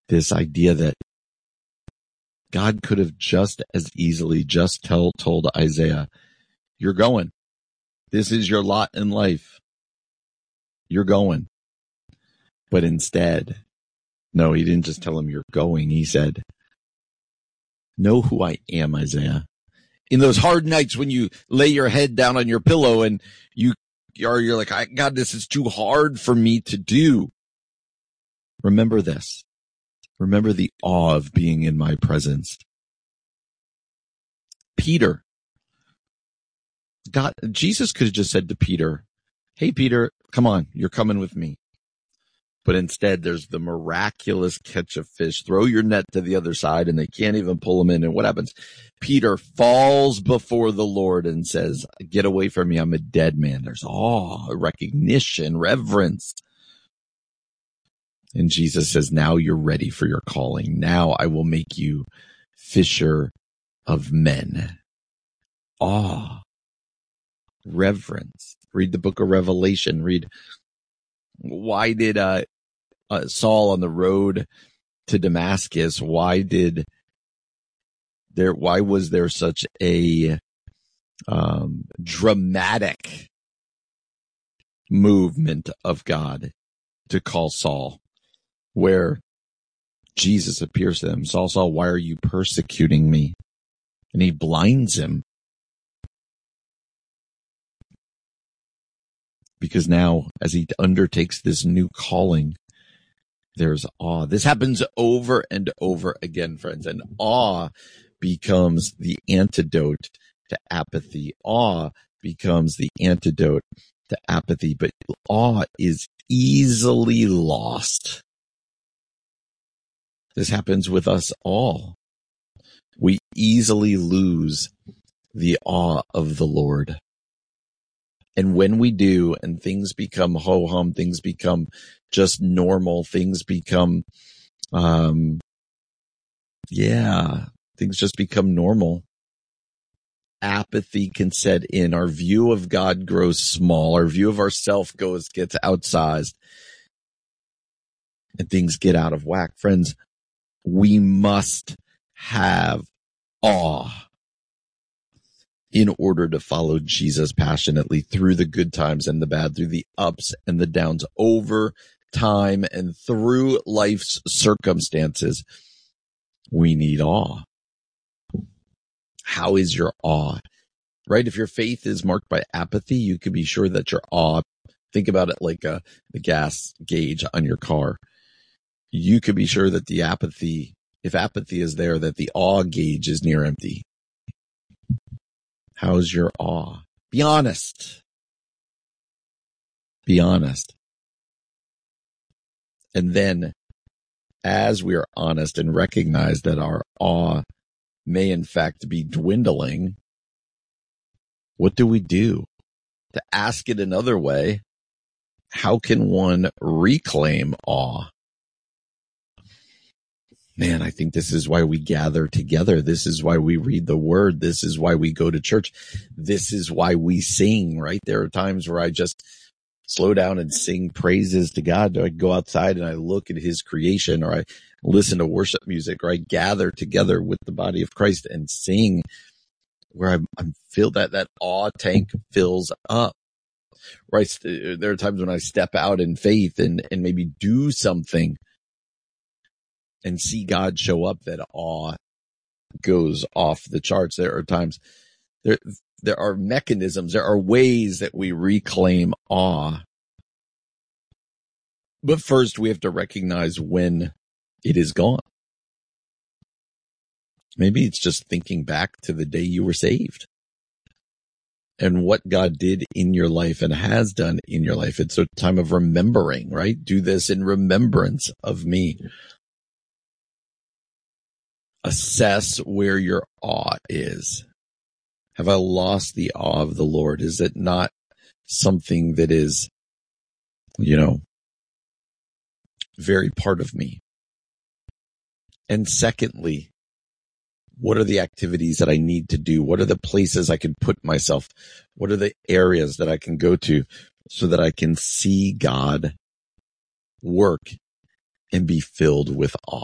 This idea that God could have just as easily just told Isaiah, you're going. This is your lot in life. You're going. But instead, no, he didn't just tell him you're going. He said, know who I am, Isaiah. In those hard nights when you lay your head down on your pillow and you're like, God, this is too hard for me to do. Remember this. Remember the awe of being in my presence. Peter. Jesus could have just said to Peter, hey, Peter, come on, you're coming with me. But instead, there's the miraculous catch of fish. Throw your net to the other side, and they can't even pull him in. And what happens? Peter falls before the Lord and says, get away from me. I'm a dead man. There's awe, recognition, reverence. And Jesus says, now you're ready for your calling. Now I will make you fisher of men. Awe, reverence. Read the book of Revelation. Read, why did Saul on the road to Damascus, why was there such a dramatic movement of God to call Saul, where Jesus appears to him? Saul, Saul, why are you persecuting me? And he blinds him. Because now, as he undertakes this new calling, there's awe. This happens over and over again, friends, and awe becomes the antidote to apathy. Awe becomes the antidote to apathy, but awe is easily lost. This happens with us all. We easily lose the awe of the Lord. And when we do, and things become ho-hum, things become just normal, things become, things just become normal. Apathy can set in. Our view of God grows small. Our view of ourself gets outsized. And things get out of whack. Friends, we must have awe in order to follow Jesus passionately through the good times and the bad, through the ups and the downs, over time and through life's circumstances. We need awe. How is your awe? Right? If your faith is marked by apathy, you can be sure that your awe, think about it like the gas gauge on your car. You could be sure that if apathy is there, that the awe gauge is near empty. How's your awe? Be honest. Be honest. And then, as we are honest and recognize that our awe may in fact be dwindling, what do we do? To ask it another way, how can one reclaim awe? Man, I think this is why we gather together. This is why we read the word. This is why we go to church. This is why we sing, right? There are times where I just slow down and sing praises to God. I go outside and I look at his creation, or I listen to worship music, or I gather together with the body of Christ and sing, where I'm filled, that awe tank fills up. Right? There are times when I step out in faith and maybe do something and see God show up, that awe goes off the charts. There are times, there are mechanisms, there are ways that we reclaim awe. But first, we have to recognize when it is gone. Maybe it's just thinking back to the day you were saved and what God did in your life and has done in your life. It's a time of remembering, right? Do this in remembrance of me. Assess where your awe is. Have I lost the awe of the Lord? Is it not something that is, very part of me? And secondly, what are the activities that I need to do? What are the places I can put myself? What are the areas that I can go to so that I can see God work and be filled with awe?